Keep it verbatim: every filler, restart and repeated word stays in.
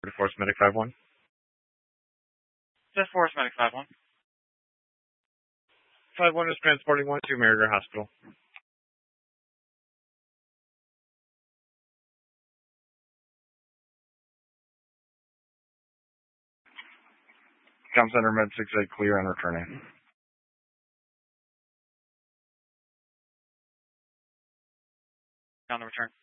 Force Medic five one. Just Force Medic five one. five one is transporting one to Merrider Hospital. Com Center Med six eight clear and returning. On the return.